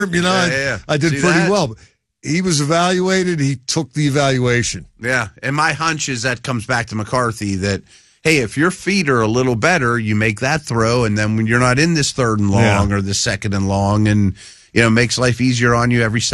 I did pretty well. He was evaluated. He took the evaluation. Yeah, and my hunch is that comes back to McCarthy that, hey, if your feet are a little better, you make that throw, and then when you're not in this third and long or the second and long, and makes life easier on you every